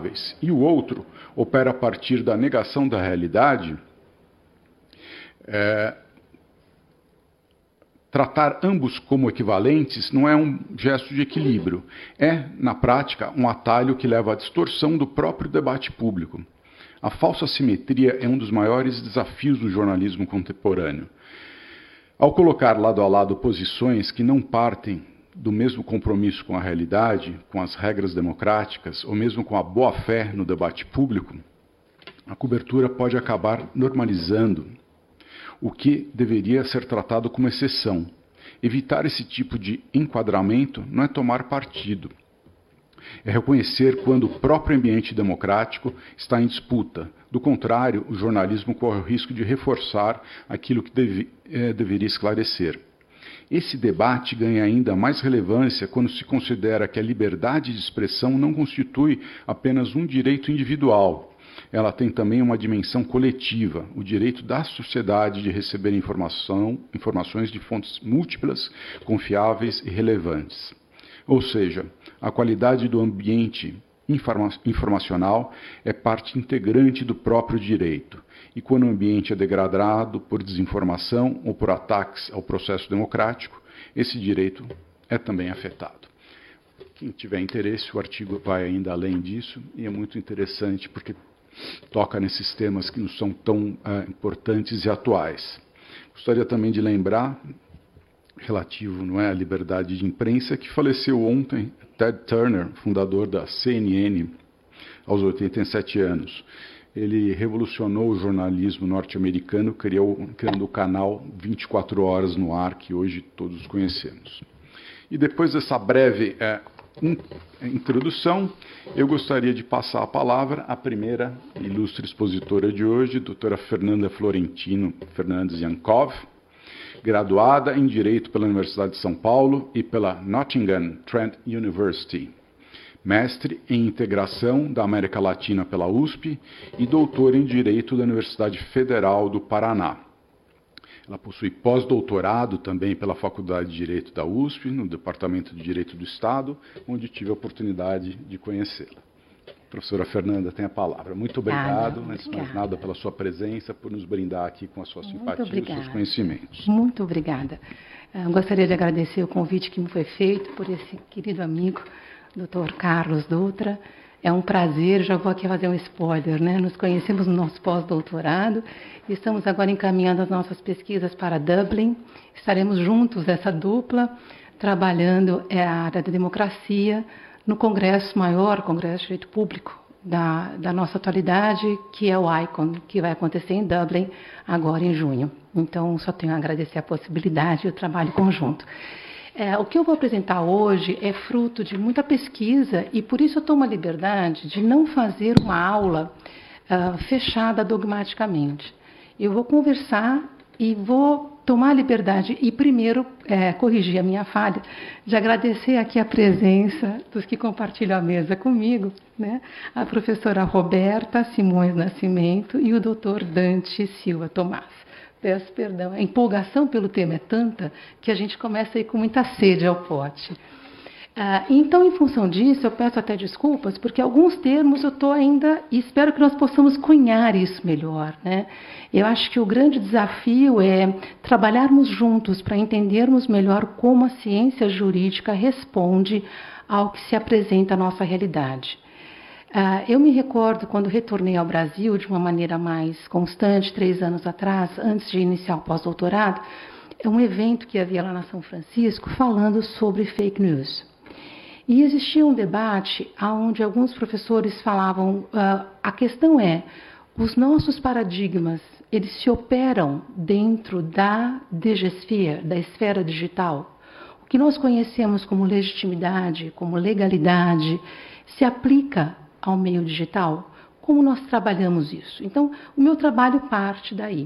confiáveis, e o outro opera a partir da negação da realidade, tratar ambos como equivalentes não é um gesto de equilíbrio. É, na prática, um atalho que leva à distorção do próprio debate público. A falsa simetria é um dos maiores desafios do jornalismo contemporâneo. Ao colocar lado a lado posições que não partem do mesmo compromisso com a realidade, com as regras democráticas, ou mesmo com a boa-fé no debate público, a cobertura pode acabar normalizando o que deveria ser tratado como exceção. Evitar esse tipo de enquadramento não é tomar partido. É reconhecer quando o próprio ambiente democrático está em disputa. Do contrário, o jornalismo corre o risco de reforçar aquilo que deveria esclarecer. Esse debate ganha ainda mais relevância quando se considera que a liberdade de expressão não constitui apenas um direito individual. Ela tem também uma dimensão coletiva, o direito da sociedade de receber informações de fontes múltiplas, confiáveis e relevantes. Ou seja, a qualidade do ambiente informacional é parte integrante do próprio direito. E quando o ambiente é degradado por desinformação ou por ataques ao processo democrático, esse direito é também afetado. Quem tiver interesse, o artigo vai ainda além disso, e é muito interessante porque toca nesses temas que não são tão importantes e atuais. Gostaria também de lembrar, relativo à liberdade de imprensa, que faleceu ontem Ted Turner, fundador da CNN, aos 87 anos. Ele revolucionou o jornalismo norte-americano, criando o canal 24 horas no ar, que hoje todos conhecemos. E depois dessa breve introdução, eu gostaria de passar a palavra à primeira ilustre expositora de hoje, doutora Fernanda Florentino Fernandes Yankov, graduada em Direito pela Universidade de São Paulo e pela Nottingham Trent University, mestre em Integração da América Latina pela USP e doutora em Direito da Universidade Federal do Paraná. Ela possui pós-doutorado também pela Faculdade de Direito da USP, no Departamento de Direito do Estado, onde tive a oportunidade de conhecê-la. Professora Fernanda, tem a palavra. Muito obrigado, antes de mais nada, pela sua presença, por nos brindar aqui com a sua simpatia e os seus conhecimentos. Muito obrigada. Gostaria de agradecer o convite que me foi feito por esse querido amigo, Dr. Carlos Dutra. É um prazer, já vou aqui fazer um spoiler, né? Nos conhecemos no nosso pós-doutorado e estamos agora encaminhando as nossas pesquisas para Dublin. Estaremos juntos, essa dupla, trabalhando a área da democracia, no congresso maior, Congresso de Direito Público da nossa atualidade, que é o ICON, que vai acontecer em Dublin agora em junho. Então, só tenho a agradecer a possibilidade e o trabalho conjunto. O que eu vou apresentar hoje é fruto de muita pesquisa e, por isso, eu tomo a liberdade de não fazer uma aula fechada dogmaticamente. Eu vou conversar e vou tomar a liberdade e, primeiro, corrigir a minha falha, de agradecer aqui a presença dos que compartilham a mesa comigo, né? A professora Roberta Simões Nascimento e o doutor Dante Silva Tomás. Peço perdão, a empolgação pelo tema é tanta que a gente começa a ir com muita sede ao pote. Então, em função disso, eu peço até desculpas, porque alguns termos eu estou ainda, e espero que nós possamos cunhar isso melhor, né? Eu acho que o grande desafio é trabalharmos juntos para entendermos melhor como a ciência jurídica responde ao que se apresenta à nossa realidade. Eu me recordo quando retornei ao Brasil de uma maneira mais constante, 3 anos atrás, antes de iniciar o pós-doutorado, um evento que havia lá na São Francisco falando sobre fake news. E existia um debate onde alguns professores falavam, a questão é, os nossos paradigmas, eles se operam dentro da DGSphere, da esfera digital. O que nós conhecemos como legitimidade, como legalidade, se aplica ao meio digital? Como nós trabalhamos isso? Então, o meu trabalho parte daí.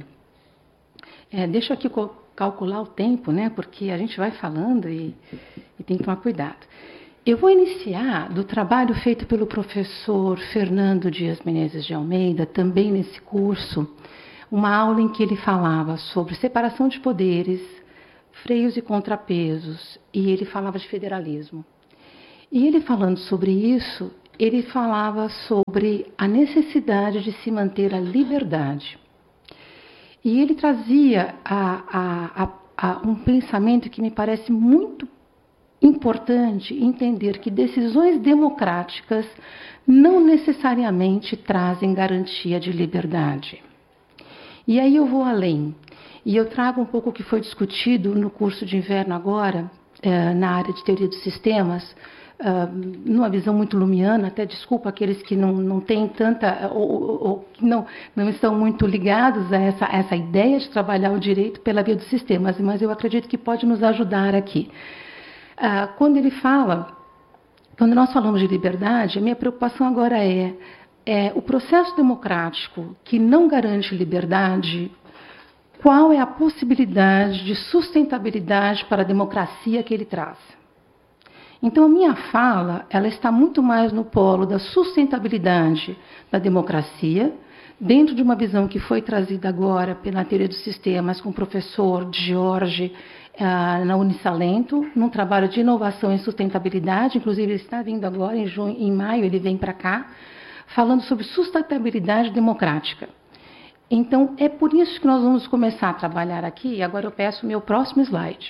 Deixa eu aqui calcular o tempo, né? Porque a gente vai falando e tem que tomar cuidado. Eu vou iniciar do trabalho feito pelo professor Fernando Dias Menezes de Almeida, também nesse curso, uma aula em que ele falava sobre separação de poderes, freios e contrapesos, e ele falava de federalismo. E ele falando sobre isso, ele falava sobre a necessidade de se manter a liberdade. E ele trazia um pensamento que me parece muito importante, entender que decisões democráticas não necessariamente trazem garantia de liberdade. E aí eu vou além, e eu trago um pouco o que foi discutido no curso de inverno agora, na área de teoria dos sistemas, numa visão muito lumiana, até desculpa aqueles que não têm tanta, ou que não estão muito ligados a essa ideia de trabalhar o direito pela via dos sistemas, mas eu acredito que pode nos ajudar aqui. Quando nós falamos de liberdade, a minha preocupação agora é o processo democrático que não garante liberdade, qual é a possibilidade de sustentabilidade para a democracia que ele traz? Então, a minha fala, ela está muito mais no polo da sustentabilidade da democracia, dentro de uma visão que foi trazida agora pela teoria dos sistemas com o professor Jorge na Unisalento, num trabalho de inovação e sustentabilidade, inclusive ele está vindo agora, em maio ele vem para cá, falando sobre sustentabilidade democrática. Então, é por isso que nós vamos começar a trabalhar aqui, e agora eu peço o meu próximo slide.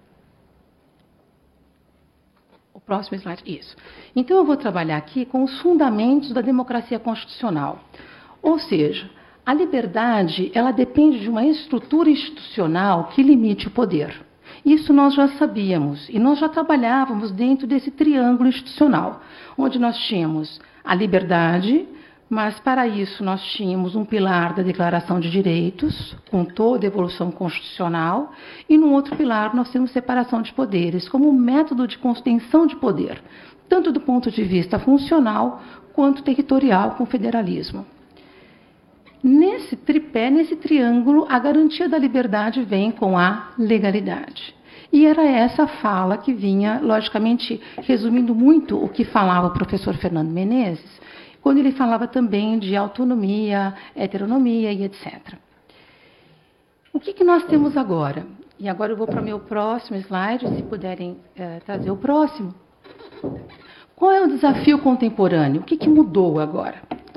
O próximo slide, isso. Então, eu vou trabalhar aqui com os fundamentos da democracia constitucional. Ou seja, a liberdade, ela depende de uma estrutura institucional que limite o poder. Isso nós já sabíamos, e nós já trabalhávamos dentro desse triângulo institucional, onde nós tínhamos a liberdade, mas para isso nós tínhamos um pilar da Declaração de Direitos, com toda a evolução constitucional, e num outro pilar nós temos separação de poderes, como um método de contenção de poder, tanto do ponto de vista funcional quanto territorial com o federalismo. Nesse tripé, nesse triângulo, a garantia da liberdade vem com a legalidade. E era essa fala que vinha, logicamente, resumindo muito o que falava o professor Fernando Menezes, quando ele falava também de autonomia, heteronomia e etc. O que nós temos agora? E agora eu vou para o meu próximo slide, se puderem trazer o próximo. Qual é o desafio contemporâneo? O que mudou agora?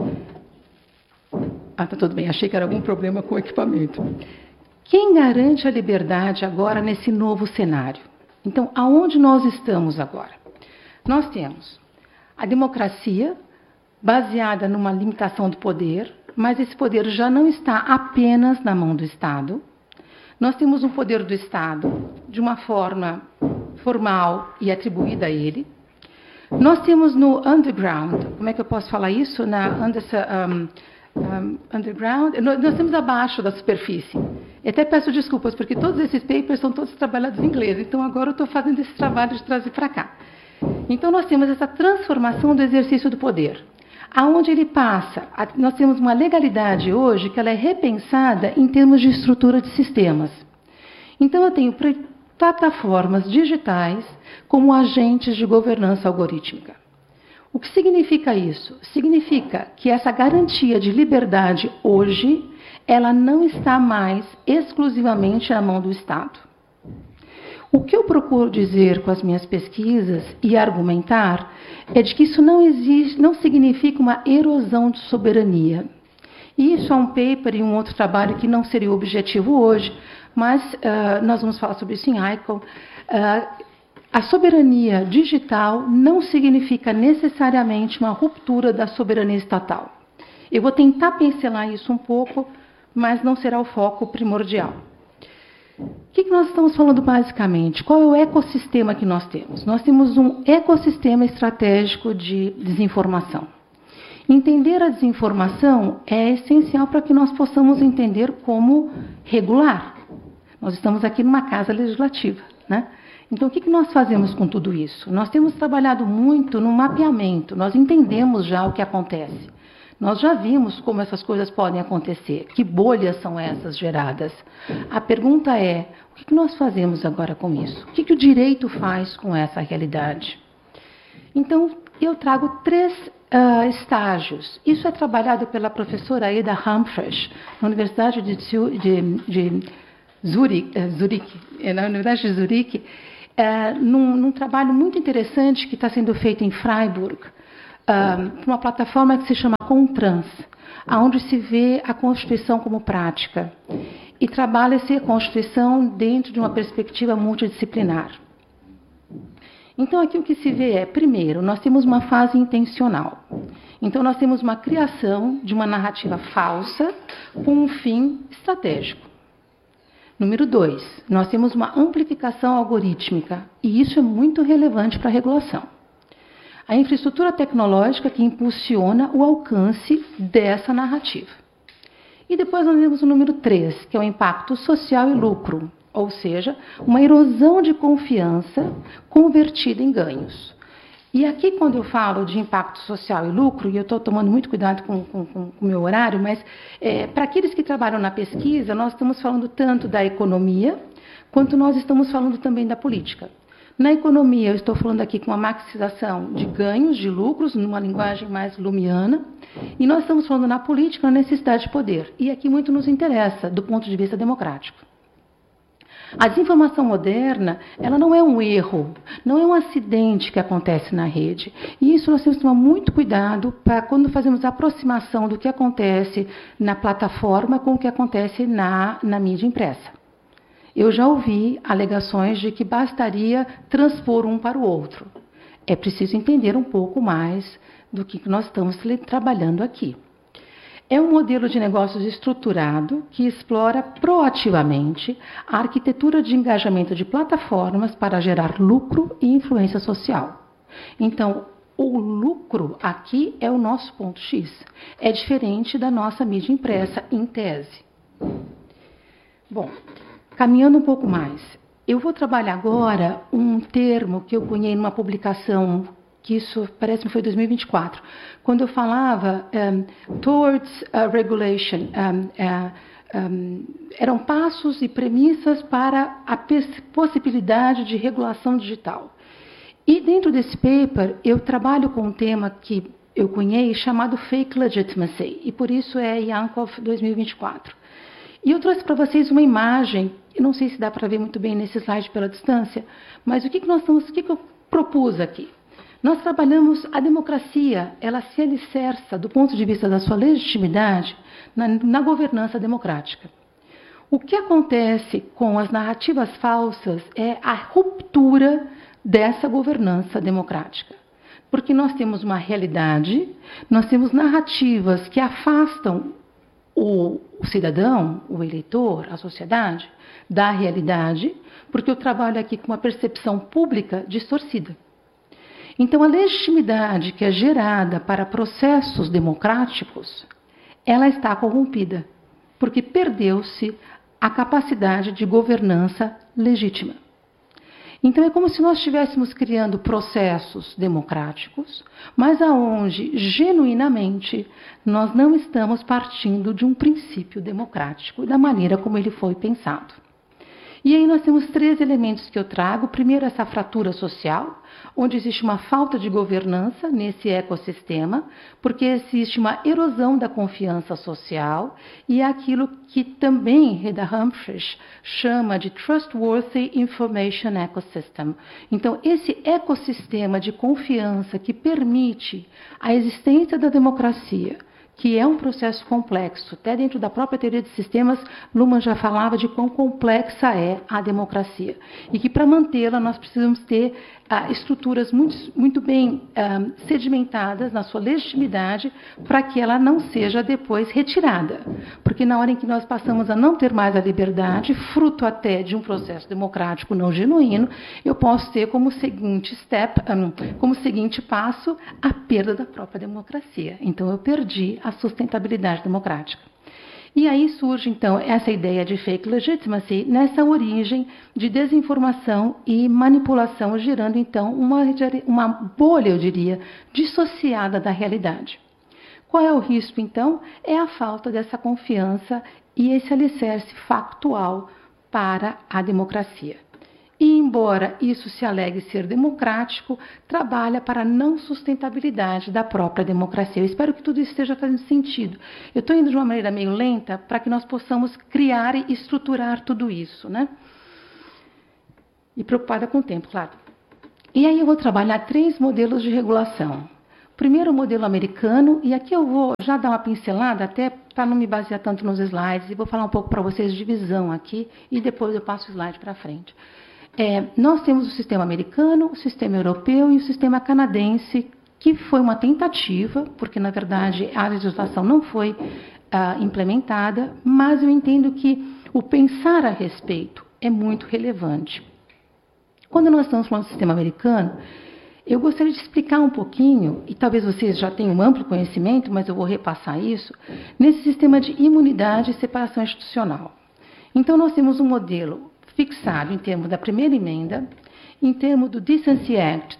Tá tudo bem, achei que era algum problema com o equipamento. Quem garante a liberdade agora nesse novo cenário? Então, aonde nós estamos agora? Nós temos a democracia baseada numa limitação do poder, mas esse poder já não está apenas na mão do Estado. Nós temos um poder do Estado de uma forma formal e atribuída a ele. Nós temos no underground, como é que eu posso falar isso? Underground, nós temos abaixo da superfície. E até peço desculpas, porque todos esses papers são todos trabalhados em inglês, então agora eu estou fazendo esse trabalho de trazer para cá. Então nós temos essa transformação do exercício do poder. Aonde ele passa, nós temos uma legalidade hoje que ela é repensada em termos de estrutura de sistemas. Então eu tenho plataformas digitais como agentes de governança algorítmica. O que significa isso? Significa que essa garantia de liberdade hoje, ela não está mais exclusivamente na mão do Estado. O que eu procuro dizer com as minhas pesquisas e argumentar é de que isso não significa uma erosão de soberania. E isso é um paper e um outro trabalho que não seria o objetivo hoje, mas nós vamos falar sobre isso em ICON. A soberania digital não significa necessariamente uma ruptura da soberania estatal. Eu vou tentar pincelar isso um pouco, mas não será o foco primordial. O que nós estamos falando basicamente? Qual é o ecossistema que nós temos? Nós temos um ecossistema estratégico de desinformação. Entender a desinformação é essencial para que nós possamos entender como regular. Nós estamos aqui numa casa legislativa, né? Então, o que nós fazemos com tudo isso? Nós temos trabalhado muito no mapeamento, nós entendemos já o que acontece. Nós já vimos como essas coisas podem acontecer, que bolhas são essas geradas. A pergunta é, o que nós fazemos agora com isso? O que o direito faz com essa realidade? Então, eu trago 3 estágios. Isso é trabalhado pela professora Ada Humphreys, na Universidade de Zurique, na Universidade de Zurique, num trabalho muito interessante que está sendo feito em Freiburg, uma plataforma que se chama Contrans, onde se vê a Constituição como prática e trabalha-se a Constituição dentro de uma perspectiva multidisciplinar. Então, aqui o que se vê é, primeiro, nós temos uma fase intencional. Então, nós temos uma criação de uma narrativa falsa com um fim estratégico. Número 2, nós temos uma amplificação algorítmica, e isso é muito relevante para a regulação. A infraestrutura tecnológica que impulsiona o alcance dessa narrativa. E depois nós temos o número 3, que é o impacto social e lucro, ou seja, uma erosão de confiança convertida em ganhos. E aqui, quando eu falo de impacto social e lucro, e eu estou tomando muito cuidado com o meu horário, mas para aqueles que trabalham na pesquisa, nós estamos falando tanto da economia, quanto nós estamos falando também da política. Na economia, eu estou falando aqui com a maximização de ganhos, de lucros, numa linguagem mais lumiana, e nós estamos falando na política, na necessidade de poder. E aqui muito nos interessa, do ponto de vista democrático. A desinformação moderna, ela não é um erro, não é um acidente que acontece na rede. E isso nós temos que tomar muito cuidado para quando fazemos a aproximação do que acontece na plataforma com o que acontece na mídia impressa. Eu já ouvi alegações de que bastaria transpor um para o outro. É preciso entender um pouco mais do que nós estamos trabalhando aqui. É um modelo de negócios estruturado que explora proativamente a arquitetura de engajamento de plataformas para gerar lucro e influência social. Então, o lucro aqui é o nosso ponto X. É diferente da nossa mídia impressa, em tese. Bom, caminhando um pouco mais, eu vou trabalhar agora um termo que eu cunhei numa publicação que isso parece que foi 2024, quando eu falava towards regulation, eram passos e premissas para a possibilidade de regulação digital. E dentro desse paper, eu trabalho com um tema que eu cunhei chamado Fake Legitimacy, e por isso é Yankov 2024. E eu trouxe para vocês uma imagem, eu não sei se dá para ver muito bem nesse slide pela distância, mas o que eu propus aqui? Nós trabalhamos a democracia, ela se alicerça, do ponto de vista da sua legitimidade, na governança democrática. O que acontece com as narrativas falsas é a ruptura dessa governança democrática. Porque nós temos uma realidade, nós temos narrativas que afastam o cidadão, o eleitor, a sociedade, da realidade, porque eu trabalho aqui com uma percepção pública distorcida. Então, a legitimidade que é gerada para processos democráticos, ela está corrompida, porque perdeu-se a capacidade de governança legítima. Então, é como se nós estivéssemos criando processos democráticos, mas aonde, genuinamente, nós não estamos partindo de um princípio democrático e da maneira como ele foi pensado. E aí nós temos 3 elementos que eu trago. Primeiro, essa fratura social, onde existe uma falta de governança nesse ecossistema, porque existe uma erosão da confiança social e é aquilo que também Reda Humphreys chama de Trustworthy Information Ecosystem. Então, esse ecossistema de confiança que permite a existência da democracia, que é um processo complexo. Até dentro da própria teoria de sistemas, Luhmann já falava de quão complexa é a democracia. E que, para mantê-la, nós precisamos ter estruturas muito bem sedimentadas na sua legitimidade para que ela não seja depois retirada. Porque na hora em que nós passamos a não ter mais a liberdade, fruto até de um processo democrático não genuíno, eu posso ter como seguinte como seguinte passo, a perda da própria democracia. Então, eu perdi a sustentabilidade democrática. E aí surge, então, essa ideia de fake legitimacy nessa origem de desinformação e manipulação, gerando, então, uma bolha, eu diria, dissociada da realidade. Qual é o risco, então? É a falta dessa confiança e esse alicerce factual para a democracia. E, embora isso se alegue ser democrático, trabalha para a não sustentabilidade da própria democracia. Eu espero que tudo isso esteja fazendo sentido. Eu estou indo de uma maneira meio lenta para que nós possamos criar e estruturar tudo isso, né? E preocupada com o tempo, claro. E aí eu vou trabalhar 3 modelos de regulação. Primeiro o modelo americano, e aqui eu vou já dar uma pincelada, até para não me basear tanto nos slides, e vou falar um pouco para vocês de visão aqui, e depois eu passo o slide para frente. Nós temos o sistema americano, o sistema europeu e o sistema canadense, que foi uma tentativa, porque, na verdade, a legislação não foi implementada, mas eu entendo que o pensar a respeito é muito relevante. Quando nós estamos falando do sistema americano, eu gostaria de explicar um pouquinho, e talvez vocês já tenham um amplo conhecimento, mas eu vou repassar isso, nesse sistema de imunidade e separação institucional. Então, nós temos um modelo fixado em termos da primeira emenda, em termos do Decency Act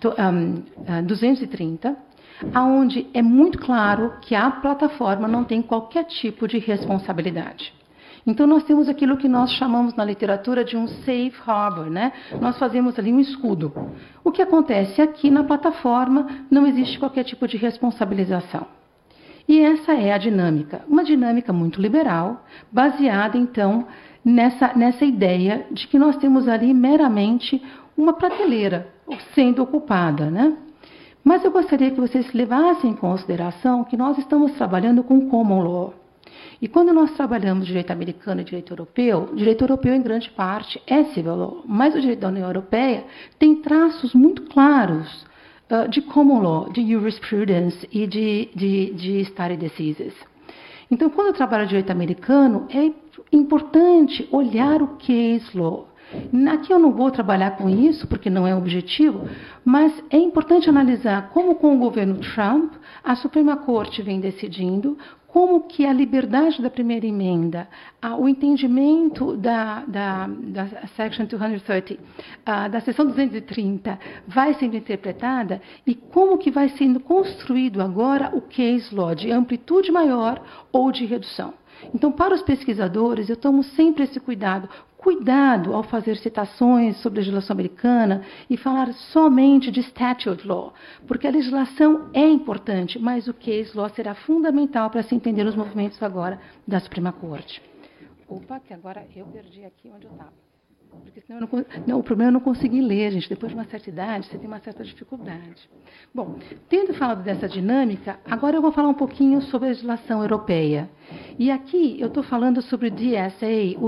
230, onde é muito claro que a plataforma não tem qualquer tipo de responsabilidade. Então, nós temos aquilo que nós chamamos na literatura de um safe harbor, né? Nós fazemos ali um escudo. O que acontece aqui na plataforma não existe qualquer tipo de responsabilização. E essa é a dinâmica, uma dinâmica muito liberal, baseada, então, nessa ideia de que nós temos ali meramente uma prateleira sendo ocupada, né? Mas eu gostaria que vocês levassem em consideração que nós estamos trabalhando com common law. E quando nós trabalhamos direito americano e direito europeu em grande parte é civil law, mas o direito da União Europeia tem traços muito claros de common law, de jurisprudence e de stare decisis. Então, quando eu trabalho direito americano, é importante olhar o case law. Aqui eu não vou trabalhar com isso, porque não é o objetivo, mas é importante analisar como com o governo Trump, a Suprema Corte vem decidindo como que a liberdade da primeira emenda, o entendimento da Section 230, da Seção 230, vai sendo interpretada e como que vai sendo construído agora o case law de amplitude maior ou de redução. Então, para os pesquisadores, eu tomo sempre esse cuidado ao fazer citações sobre a legislação americana e falar somente de statute law, porque a legislação é importante, mas o case law será fundamental para se entender os movimentos agora da Suprema Corte. Opa, que agora eu perdi aqui onde eu estava. Porque senão o problema é eu não consegui ler, gente. Depois de uma certa idade, você tem uma certa dificuldade. Bom, tendo falado dessa dinâmica, agora eu vou falar um pouquinho sobre a legislação europeia. E aqui eu estou falando sobre o DSA,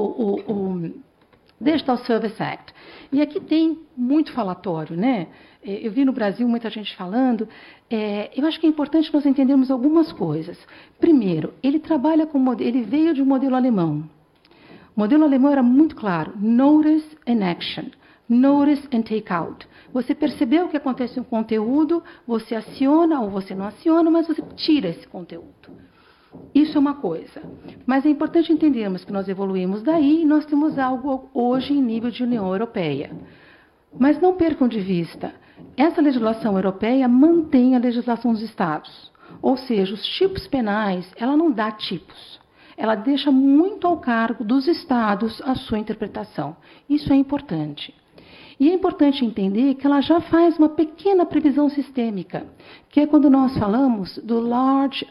o Digital Service Act. E aqui tem muito falatório, né? Eu vi no Brasil muita gente falando. Eu acho que é importante nós entendermos algumas coisas. Primeiro, ele veio de um modelo alemão. O modelo alemão era muito claro, notice and action, notice and take out. Você percebeu o que acontece no conteúdo, você aciona ou você não aciona, mas você tira esse conteúdo. Isso é uma coisa. Mas é importante entendermos que nós evoluímos daí e nós temos algo hoje em nível de União Europeia. Mas não percam de vista, essa legislação europeia mantém a legislação dos Estados. Ou seja, os tipos penais, ela não dá tipos. Ela deixa muito ao cargo dos Estados a sua interpretação. Isso é importante. E é importante entender que ela já faz uma pequena previsão sistêmica, que é quando nós falamos do large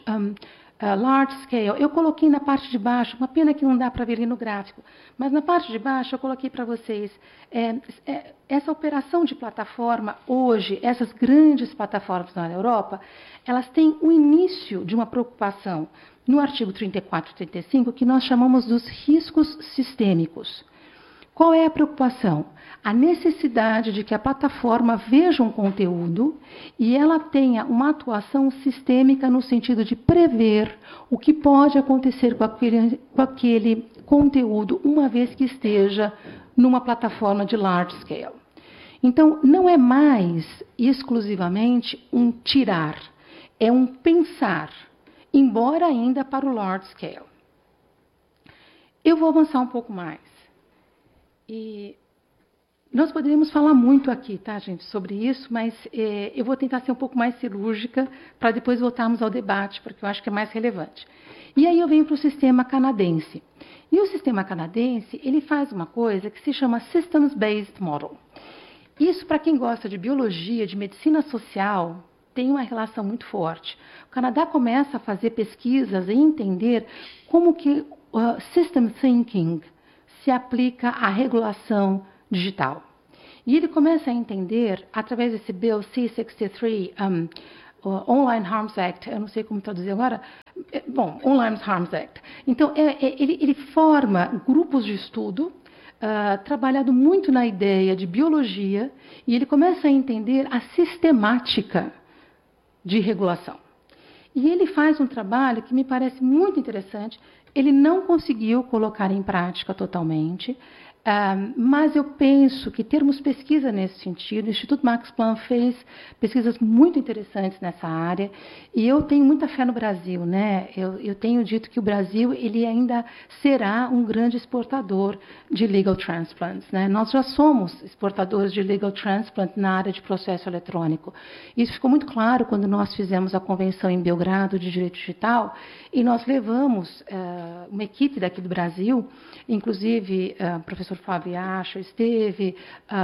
scale. Eu coloquei na parte de baixo, uma pena que não dá para ver ali no gráfico, mas na parte de baixo eu coloquei para vocês essa operação de plataforma hoje, essas grandes plataformas na Europa, elas têm o início de uma preocupação no artigo 34 e 35, que nós chamamos dos riscos sistêmicos. Qual é a preocupação? A necessidade de que a plataforma veja um conteúdo e ela tenha uma atuação sistêmica no sentido de prever o que pode acontecer com aquele conteúdo, uma vez que esteja numa plataforma de large scale. Então, não é mais exclusivamente um tirar, é um pensar, embora ainda para o large scale. Eu vou avançar um pouco mais. E nós poderíamos falar muito aqui, tá, gente, sobre isso, mas eu vou tentar ser um pouco mais cirúrgica para depois voltarmos ao debate, porque eu acho que é mais relevante. E aí eu venho para o sistema canadense. E o sistema canadense, ele faz uma coisa que se chama Systems-Based Model. Isso, para quem gosta de biologia, de medicina social, tem uma relação muito forte. O Canadá começa a fazer pesquisas e entender como que System Thinking se aplica à regulação digital. E ele começa a entender, através desse Bill C-63, Online Harms Act, eu não sei como traduzir agora, Online Harms Act. Então, ele forma grupos de estudo, trabalhado muito na ideia de biologia, e ele começa a entender a sistemática de regulação. E ele faz um trabalho que me parece muito interessante. Ele não conseguiu colocar em prática totalmente, mas eu penso que termos pesquisa nesse sentido. O Instituto Max Planck fez pesquisas muito interessantes nessa área, e eu tenho muita fé no Brasil, né? Eu tenho dito que o Brasil ele ainda será um grande exportador de legal transplants, né? Nós já somos exportadores de legal transplant na área de processo eletrônico. Isso ficou muito claro quando nós fizemos a convenção em Belgrado de Direito Digital, e nós levamos uma equipe daqui do Brasil, inclusive o professor Flávio Acha esteve,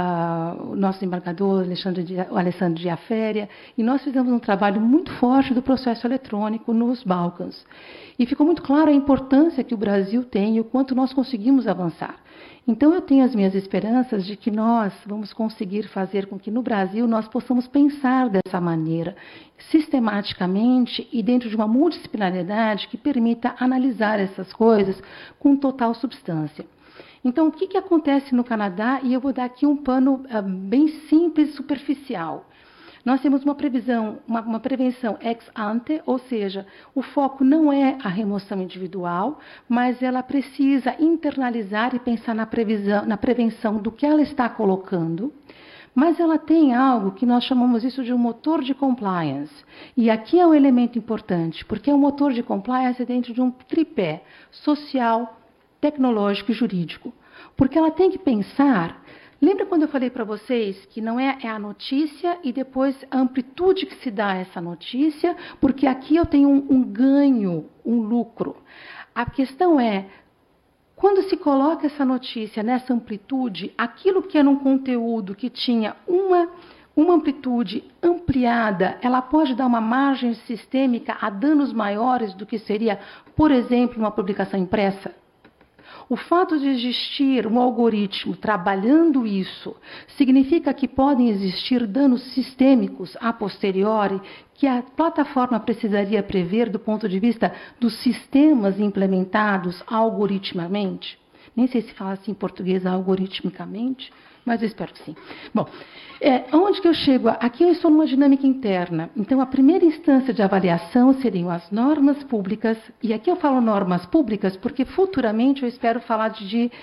o nosso embargador Alessandro Diaféria, e nós fizemos um trabalho muito forte do processo eletrônico nos Balcãs. E ficou muito claro a importância que o Brasil tem e o quanto nós conseguimos avançar. Então, eu tenho as minhas esperanças de que nós vamos conseguir fazer com que no Brasil nós possamos pensar dessa maneira, sistematicamente e dentro de uma multidisciplinaridade que permita analisar essas coisas com total substância. Então, o que acontece no Canadá? E eu vou dar aqui um pano bem simples e superficial. Nós temos uma prevenção ex ante, ou seja, o foco não é a remoção individual, mas ela precisa internalizar e pensar na prevenção do que ela está colocando. Mas ela tem algo que nós chamamos isso de um motor de compliance. E aqui é um elemento importante, porque o motor de compliance é dentro de um tripé social, tecnológico e jurídico. Porque ela tem que pensar. Lembra quando eu falei para vocês que não é a notícia e depois a amplitude que se dá a essa notícia, porque aqui eu tenho um ganho, um lucro. A questão é, quando se coloca essa notícia nessa amplitude, aquilo que era um conteúdo que tinha uma amplitude ampliada, ela pode dar uma margem sistêmica a danos maiores do que seria, por exemplo, uma publicação impressa? O fato de existir um algoritmo trabalhando isso significa que podem existir danos sistêmicos a posteriori que a plataforma precisaria prever do ponto de vista dos sistemas implementados algoritmicamente? Nem sei se fala assim em português algoritmicamente, mas eu espero que sim. Bom, onde que eu chego? Aqui eu estou numa dinâmica interna. Então, a primeira instância de avaliação seriam as normas públicas, e aqui eu falo normas públicas porque futuramente eu espero falar de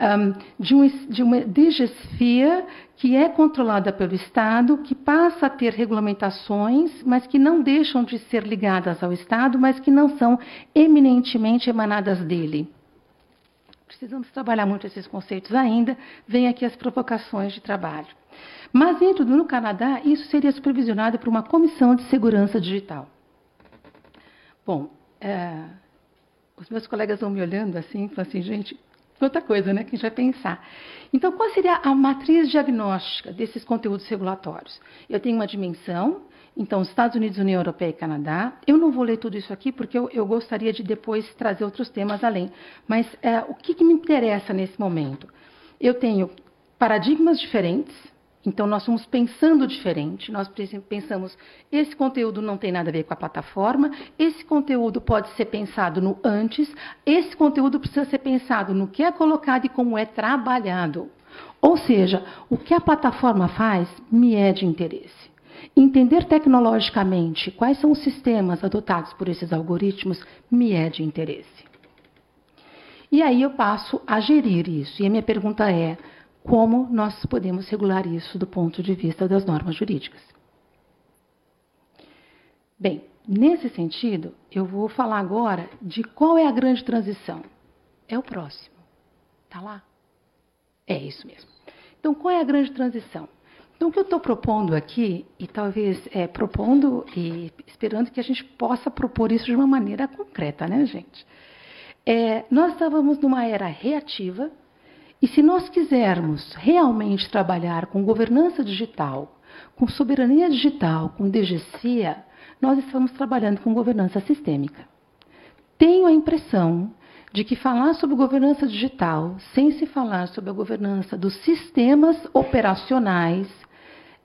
uma DGSFIA que é controlada pelo Estado, que passa a ter regulamentações, mas que não deixam de ser ligadas ao Estado, mas que não são eminentemente emanadas dele. Precisamos trabalhar muito esses conceitos ainda, vem aqui as provocações de trabalho. Mas dentro no Canadá, isso seria supervisionado por uma comissão de segurança digital. Bom, os meus colegas vão me olhando assim, falam assim, gente, outra coisa, né, que a gente vai pensar. Então, qual seria a matriz diagnóstica desses conteúdos regulatórios? Eu tenho uma dimensão, então, Estados Unidos, União Europeia e Canadá. Eu não vou ler tudo isso aqui, porque eu gostaria de depois trazer outros temas além. Mas o que me interessa nesse momento? Eu tenho paradigmas diferentes, então nós vamos pensando diferente. Nós pensamos, esse conteúdo não tem nada a ver com a plataforma, esse conteúdo pode ser pensado no antes, esse conteúdo precisa ser pensado no que é colocado e como é trabalhado. Ou seja, o que a plataforma faz me é de interesse. Entender tecnologicamente quais são os sistemas adotados por esses algoritmos me é de interesse. E aí eu passo a gerir isso. E a minha pergunta é, como nós podemos regular isso do ponto de vista das normas jurídicas? Bem, nesse sentido, eu vou falar agora de qual é a grande transição. É o próximo. Está lá? É isso mesmo. Então, qual é a grande transição? Então, o que eu estou propondo aqui, e talvez propondo e esperando que a gente possa propor isso de uma maneira concreta, né, gente? Nós estávamos numa era reativa, e se nós quisermos realmente trabalhar com governança digital, com soberania digital, com DGSFIA, nós estamos trabalhando com governança sistêmica. Tenho a impressão de que falar sobre governança digital, sem se falar sobre a governança dos sistemas operacionais,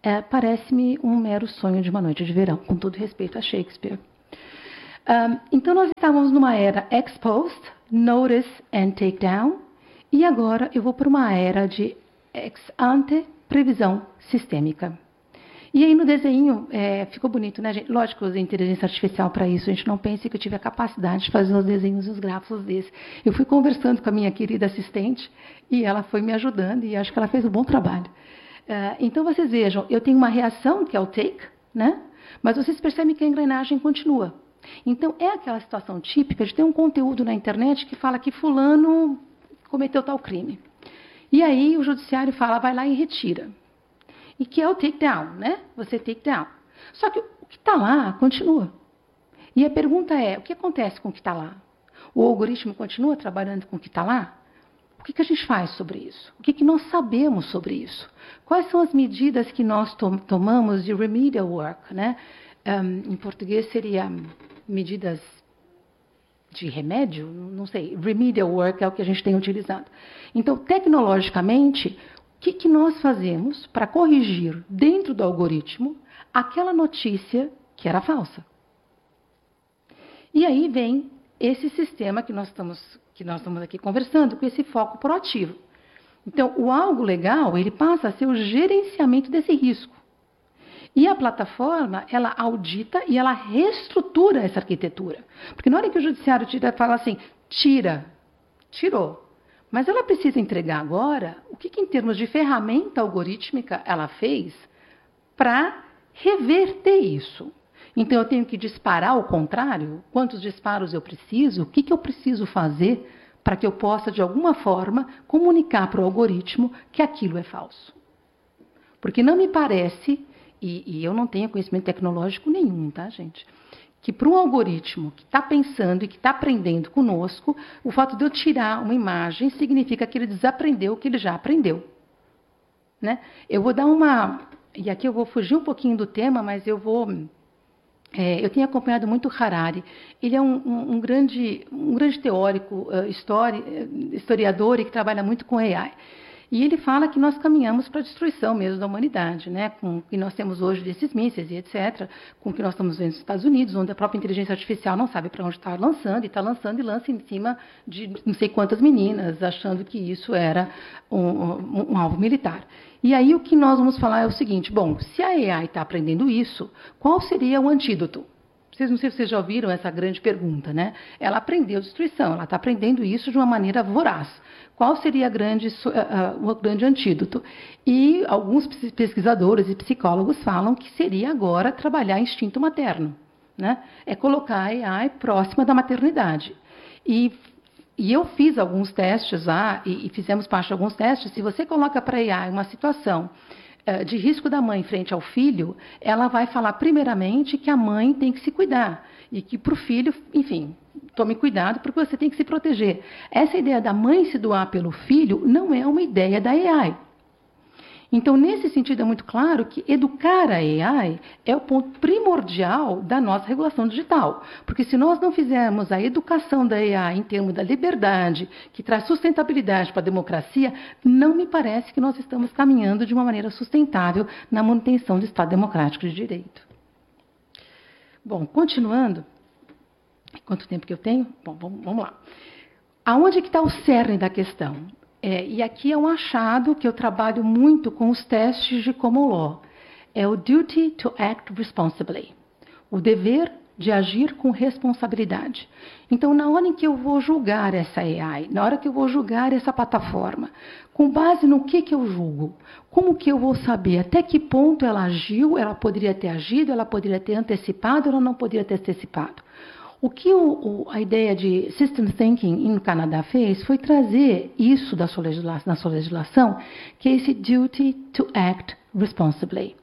parece-me um mero sonho de uma noite de verão, com todo respeito a Shakespeare. Então, nós estávamos numa era ex post, notice and take down, e agora eu vou para uma era de ex ante, previsão sistêmica. E aí no desenho, ficou bonito, né, gente? Lógico que eu usei inteligência artificial para isso, a gente não pense que eu tive a capacidade de fazer os desenhos e os gráficos desse. Eu fui conversando com a minha querida assistente e ela foi me ajudando e acho que ela fez um bom trabalho. Então vocês vejam, eu tenho uma reação, que é o take, né? Mas vocês percebem que a engrenagem continua. Então é aquela situação típica de ter um conteúdo na internet que fala que fulano cometeu tal crime. E aí o judiciário fala, vai lá e retira. E que é o takedown, né? Você take down. Só que o que está lá continua. E a pergunta é, o que acontece com o que está lá? O algoritmo continua trabalhando com o que está lá? O que a gente faz sobre isso? O que nós sabemos sobre isso? Quais são as medidas que nós tomamos de remedial work, né? Em português seria medidas de remédio? Não sei. Remedial work é o que a gente tem utilizado. Então, tecnologicamente, o que nós fazemos para corrigir dentro do algoritmo aquela notícia que era falsa? E aí vem esse sistema que nós estamos aqui conversando, com esse foco proativo. Então, o algo legal, ele passa a ser o gerenciamento desse risco. E a plataforma, ela audita e ela reestrutura essa arquitetura. Porque na hora que o judiciário fala assim, tirou. Mas ela precisa entregar agora o que em termos de ferramenta algorítmica ela fez para reverter isso. Então, eu tenho que disparar ao contrário? Quantos disparos eu preciso? O que eu preciso fazer para que eu possa, de alguma forma, comunicar para o algoritmo que aquilo é falso? Porque não me parece, e eu não tenho conhecimento tecnológico nenhum, tá, gente? Que para um algoritmo que está pensando e que está aprendendo conosco, o fato de eu tirar uma imagem significa que ele desaprendeu o que ele já aprendeu. Né? Eu vou dar uma... E aqui eu vou fugir um pouquinho do tema, mas eu tenho acompanhado muito Harari. Ele é um grande teórico, historiador e que trabalha muito com AI. E ele fala que nós caminhamos para a destruição mesmo da humanidade, né? Com o que nós temos hoje desses mísseis e etc., com o que nós estamos vendo nos Estados Unidos, onde a própria inteligência artificial não sabe para onde está lançando, e está lançando e lança em cima de não sei quantas meninas, achando que isso era um alvo militar. E aí o que nós vamos falar é o seguinte, bom, se a AI está aprendendo isso, qual seria o antídoto? Não sei se vocês já ouviram essa grande pergunta, né? Ela aprendeu destruição, ela está aprendendo isso de uma maneira voraz. Qual seria o grande antídoto? E alguns pesquisadores e psicólogos falam que seria agora trabalhar instinto materno, né? É colocar a AI próxima da maternidade. E eu fiz alguns testes lá, e fizemos parte de alguns testes. Se você coloca para a AI uma situação de risco da mãe frente ao filho, ela vai falar primeiramente que a mãe tem que se cuidar e que para o filho, enfim, tome cuidado porque você tem que se proteger. Essa ideia da mãe se doar pelo filho não é uma ideia da AI. Então, nesse sentido, é muito claro que educar a AI é o ponto primordial da nossa regulação digital. Porque se nós não fizermos a educação da AI em termos da liberdade, que traz sustentabilidade para a democracia, não me parece que nós estamos caminhando de uma maneira sustentável na manutenção do Estado democrático de direito. Bom, continuando. Quanto tempo que eu tenho? Bom, vamos lá. Aonde que está o cerne da questão? E aqui é um achado que eu trabalho muito com os testes de common law. É o duty to act responsibly. O dever de agir com responsabilidade. Então, na hora em que eu vou julgar essa AI, na hora que eu vou julgar essa plataforma, com base no que eu julgo? Como que eu vou saber até que ponto ela agiu, ela poderia ter agido, ela poderia ter antecipado, ela não poderia ter antecipado? O que a ideia de System Thinking no Canadá fez foi trazer isso na sua legislação, que é esse duty to act responsibly.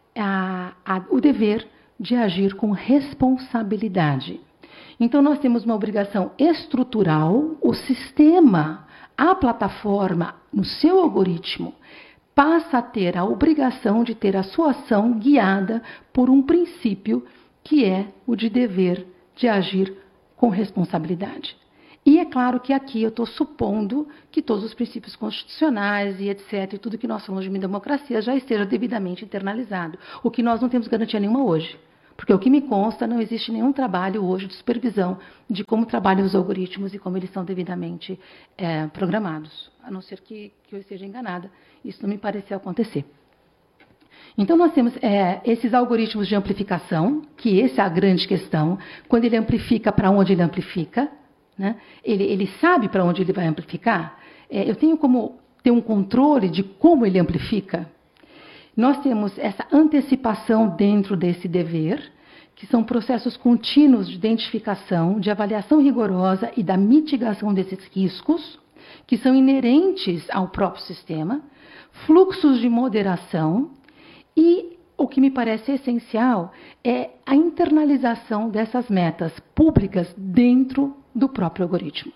O dever de agir com responsabilidade. Então, nós temos uma obrigação estrutural, o sistema, a plataforma, no seu algoritmo, passa a ter a obrigação de ter a sua ação guiada por um princípio que é o de dever de agir com responsabilidade. E é claro que aqui eu estou supondo que todos os princípios constitucionais e etc., e tudo que nós falamos de democracia já esteja devidamente internalizado, o que nós não temos garantia nenhuma hoje. Porque o que me consta, não existe nenhum trabalho hoje de supervisão de como trabalham os algoritmos e como eles são devidamente programados, a não ser que eu esteja enganada. Isso não me pareceu acontecer. Então, nós temos esses algoritmos de amplificação, que essa é a grande questão. Quando ele amplifica, para onde ele amplifica? Né? Ele sabe para onde ele vai amplificar? Eu tenho como ter um controle de como ele amplifica? Nós temos essa antecipação dentro desse dever, que são processos contínuos de identificação, de avaliação rigorosa e da mitigação desses riscos, que são inerentes ao próprio sistema, fluxos de moderação e, o que me parece essencial, é a internalização dessas metas públicas dentro do próprio algoritmo.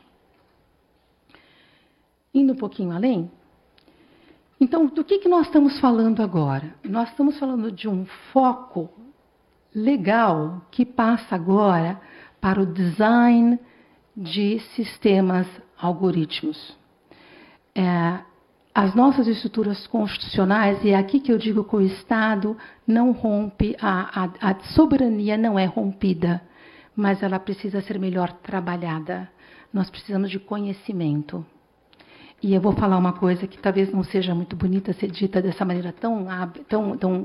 Indo um pouquinho além, então, do que nós estamos falando agora? Nós estamos falando de um foco legal que passa agora para o design de sistemas algoritmos. As nossas estruturas constitucionais, e é aqui que eu digo que o Estado não rompe, a soberania não é rompida, mas ela precisa ser melhor trabalhada. Nós precisamos de conhecimento. E eu vou falar uma coisa que talvez não seja muito bonita ser dita dessa maneira tão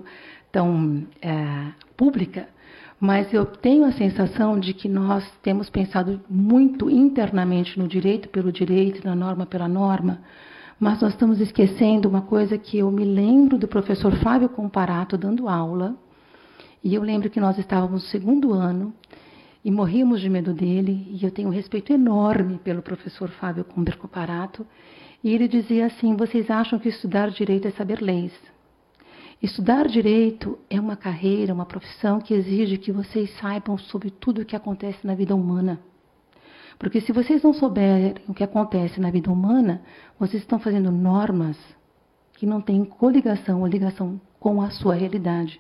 pública, mas eu tenho a sensação de que nós temos pensado muito internamente no direito pelo direito, na norma pela norma, mas nós estamos esquecendo uma coisa que eu me lembro do professor Flávio Comparato dando aula, e eu lembro que nós estávamos no segundo ano, e morríamos de medo dele, e eu tenho um respeito enorme pelo professor Flávio Comparato, e ele dizia assim: vocês acham que estudar direito é saber leis? Estudar direito é uma carreira, uma profissão que exige que vocês saibam sobre tudo o que acontece na vida humana. Porque se vocês não souberem o que acontece na vida humana, vocês estão fazendo normas que não têm coligação ou ligação com a sua realidade.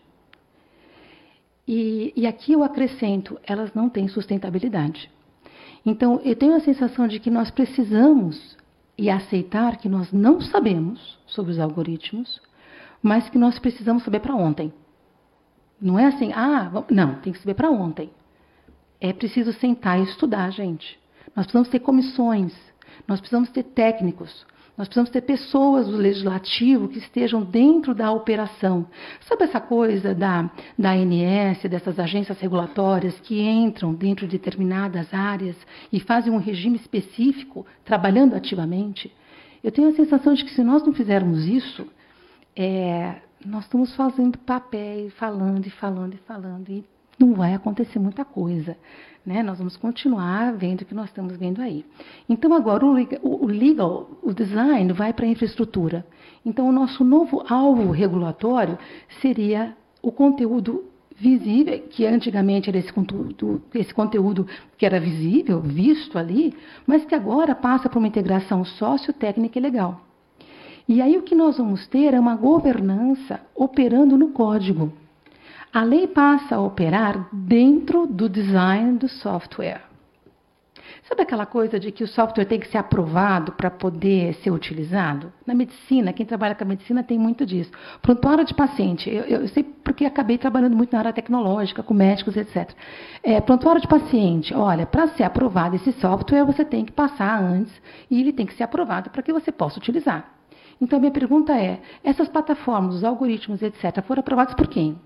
E aqui eu acrescento, elas não têm sustentabilidade. Então, eu tenho a sensação de que nós precisamos e aceitar que nós não sabemos sobre os algoritmos, mas que nós precisamos saber para ontem. Não é assim, não, tem que saber para ontem. É preciso sentar e estudar, gente. Nós precisamos ter comissões, nós precisamos ter técnicos, nós precisamos ter pessoas do legislativo que estejam dentro da operação. Sabe essa coisa da ANS, dessas agências regulatórias que entram dentro de determinadas áreas e fazem um regime específico, trabalhando ativamente? Eu tenho a sensação de que se nós não fizermos isso, nós estamos fazendo papel, falando, e não vai acontecer muita coisa. Né? Nós vamos continuar vendo o que nós estamos vendo aí. Então, agora, o design vai para a infraestrutura. Então, o nosso novo alvo regulatório seria o conteúdo visível, que antigamente era esse conteúdo que era visível, visto ali, mas que agora passa por uma integração sócio-técnica e legal. E aí o que nós vamos ter é uma governança operando no código. A lei passa a operar dentro do design do software. Sabe aquela coisa de que o software tem que ser aprovado para poder ser utilizado? Na medicina, quem trabalha com a medicina tem muito disso. Prontuário de paciente, eu sei porque acabei trabalhando muito na área tecnológica, com médicos, etc. Prontuário de paciente, olha, para ser aprovado esse software, você tem que passar antes e ele tem que ser aprovado para que você possa utilizar. Então, a minha pergunta é, essas plataformas, os algoritmos, etc., foram aprovados por quem?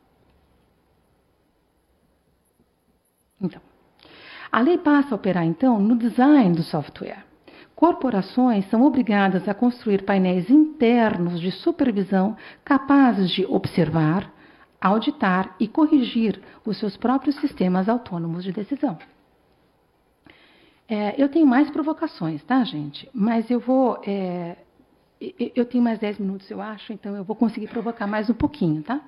Então, a lei passa a operar, então, no design do software. Corporações são obrigadas a construir painéis internos de supervisão capazes de observar, auditar e corrigir os seus próprios sistemas autônomos de decisão. Eu tenho mais provocações, tá, gente? Mas eu vou... eu tenho mais 10 minutos, eu acho, então eu vou conseguir provocar mais um pouquinho, tá?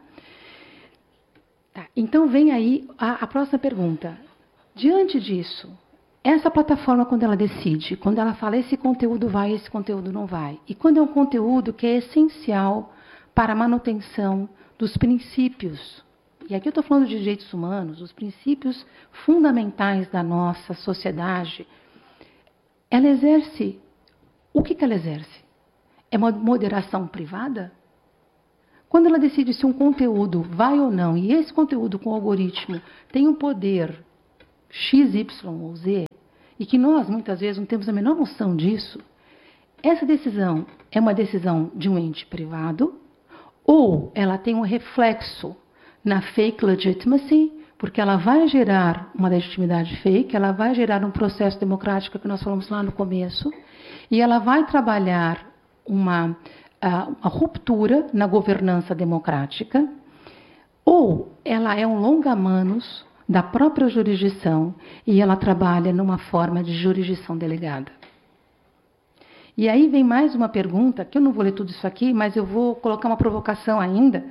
Então, vem aí a próxima pergunta. Diante disso, essa plataforma, quando ela decide, quando ela fala esse conteúdo vai, esse conteúdo não vai, e quando é um conteúdo que é essencial para a manutenção dos princípios, e aqui eu estou falando de direitos humanos, os princípios fundamentais da nossa sociedade, ela exerce... O que ela exerce? É uma moderação privada? Quando ela decide se um conteúdo vai ou não, e esse conteúdo com o algoritmo tem um poder X, Y ou Z, e que nós, muitas vezes, não temos a menor noção disso, essa decisão é uma decisão de um ente privado, ou ela tem um reflexo na fake legitimacy, porque ela vai gerar uma legitimidade fake, ela vai gerar um processo democrático que nós falamos lá no começo, e ela vai trabalhar uma ruptura na governança democrática, ou ela é um longa-manos da própria jurisdição e ela trabalha numa forma de jurisdição delegada. E aí vem mais uma pergunta, que eu não vou ler tudo isso aqui, mas eu vou colocar uma provocação ainda.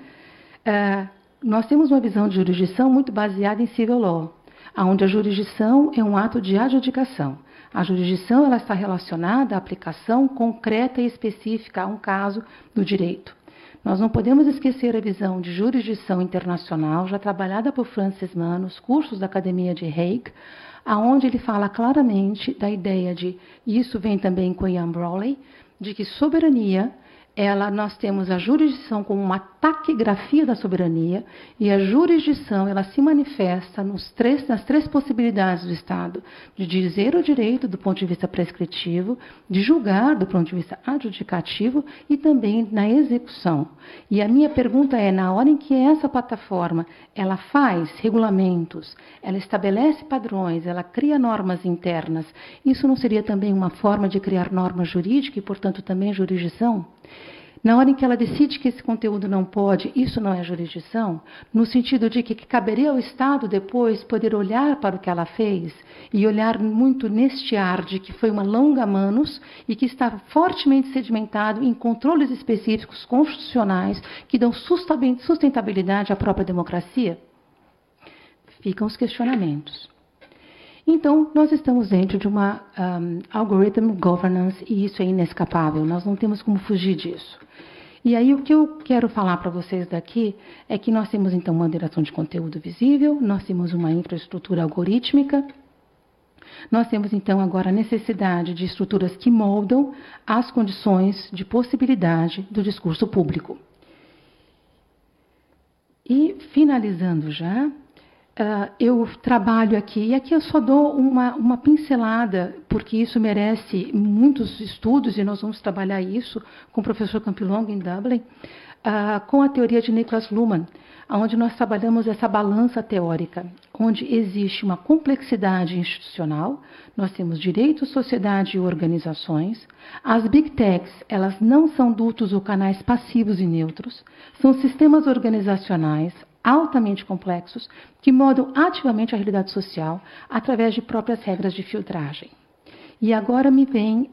Nós temos uma visão de jurisdição muito baseada em civil law, onde a jurisdição é um ato de adjudicação. A jurisdição ela está relacionada à aplicação concreta e específica a um caso do direito. Nós não podemos esquecer a visão de jurisdição internacional, já trabalhada por Francis Mann, nos cursos da Academia de Hague, aonde ele fala claramente da ideia de, e isso vem também com Ian Brawley, de que soberania, nós temos a jurisdição como uma taquigrafia da soberania, e a jurisdição ela se manifesta nas três possibilidades do Estado, de dizer o direito do ponto de vista prescritivo, de julgar do ponto de vista adjudicativo e também na execução. E a minha pergunta é, na hora em que essa plataforma ela faz regulamentos, ela estabelece padrões, ela cria normas internas, isso não seria também uma forma de criar norma jurídica e, portanto, também jurisdição? Na hora em que ela decide que esse conteúdo não pode, isso não é jurisdição, no sentido de que caberia ao Estado depois poder olhar para o que ela fez e olhar muito neste ar de que foi uma longa-manos e que está fortemente sedimentado em controles específicos constitucionais que dão sustentabilidade à própria democracia? Ficam os questionamentos. Então, nós estamos dentro de uma algorithm governance e isso é inescapável, nós não temos como fugir disso. E aí o que eu quero falar para vocês daqui é que nós temos então moderação de conteúdo visível, nós temos uma infraestrutura algorítmica, nós temos então agora a necessidade de estruturas que moldam as condições de possibilidade do discurso público. E finalizando já, eu trabalho aqui, e aqui eu só dou uma pincelada, porque isso merece muitos estudos, e nós vamos trabalhar isso com o professor Campilongo em Dublin, com a teoria de Niklas Luhmann, onde nós trabalhamos essa balança teórica, onde existe uma complexidade institucional, nós temos direito, sociedade e organizações, as Big Techs, elas não são dutos ou canais passivos e neutros, são sistemas organizacionais, altamente complexos, que moldam ativamente a realidade social através de próprias regras de filtragem. E agora me vem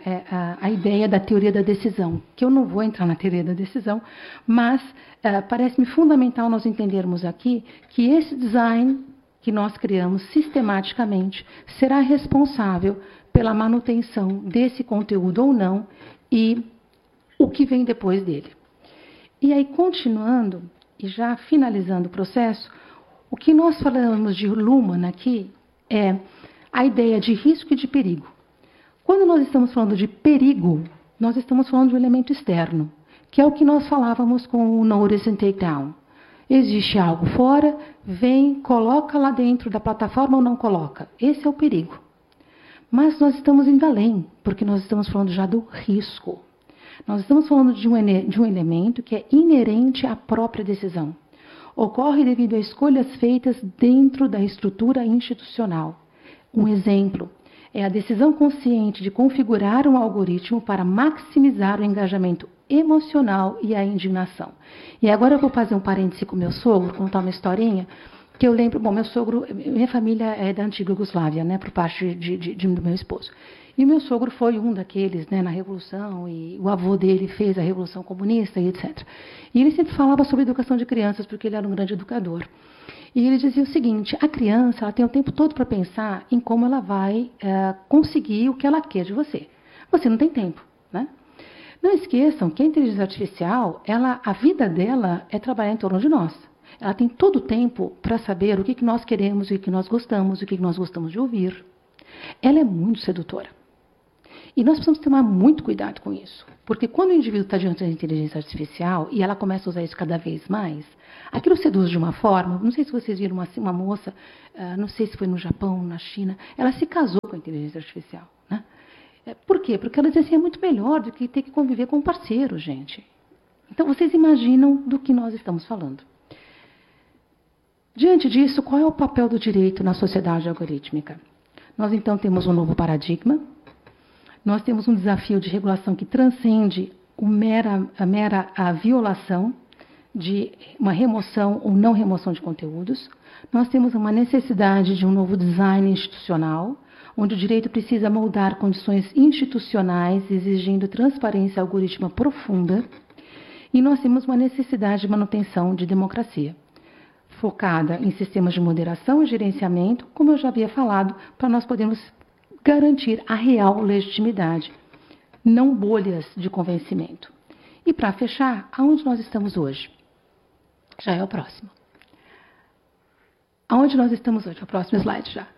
a ideia da teoria da decisão, que eu não vou entrar na teoria da decisão, mas parece-me fundamental nós entendermos aqui que esse design que nós criamos sistematicamente será responsável pela manutenção desse conteúdo ou não e o que vem depois dele. E aí, continuando, e já finalizando o processo, o que nós falamos de Luhmann aqui é a ideia de risco e de perigo. Quando nós estamos falando de perigo, nós estamos falando de um elemento externo, que é o que nós falávamos com o Notice and Takedown. Existe algo fora, vem, coloca lá dentro da plataforma ou não coloca. Esse é o perigo. Mas nós estamos indo além, porque nós estamos falando já do risco. Nós estamos falando de um elemento que é inerente à própria decisão. Ocorre devido a escolhas feitas dentro da estrutura institucional. Um exemplo é a decisão consciente de configurar um algoritmo para maximizar o engajamento emocional e a indignação. E agora eu vou fazer um parêntese com meu sogro, contar uma historinha, que eu lembro, bom, minha família é da antiga Iugoslávia, né, por parte do meu esposo. E o meu sogro foi um daqueles, né, na Revolução, e o avô dele fez a Revolução Comunista e etc. E ele sempre falava sobre educação de crianças, porque ele era um grande educador. E ele dizia o seguinte, a criança ela tem o tempo todo para pensar em como ela vai conseguir o que ela quer de você. Você não tem tempo, né? Não esqueçam que a inteligência artificial, a vida dela é trabalhar em torno de nós. Ela tem todo o tempo para saber o que nós queremos, o que nós gostamos de ouvir. Ela é muito sedutora. E nós precisamos tomar muito cuidado com isso, porque quando o indivíduo está diante da inteligência artificial e ela começa a usar isso cada vez mais, aquilo seduz de uma forma. Não sei se vocês viram uma moça, não sei se foi no Japão, na China, ela se casou com a inteligência artificial, né? Por quê? Porque ela dizia assim, é muito melhor do que ter que conviver com um parceiro, gente. Então, vocês imaginam do que nós estamos falando. Diante disso, qual é o papel do direito na sociedade algorítmica? Nós, então, temos um novo paradigma. Nós temos um desafio de regulação que transcende a violação de uma remoção ou não remoção de conteúdos. Nós temos uma necessidade de um novo design institucional, onde o direito precisa moldar condições institucionais, exigindo transparência algorítmica profunda. E nós temos uma necessidade de manutenção de democracia, focada em sistemas de moderação e gerenciamento, como eu já havia falado, para nós podermos garantir a real legitimidade, não bolhas de convencimento. E para fechar, aonde nós estamos hoje? Já é o próximo. Aonde nós estamos hoje? É o próximo slide já.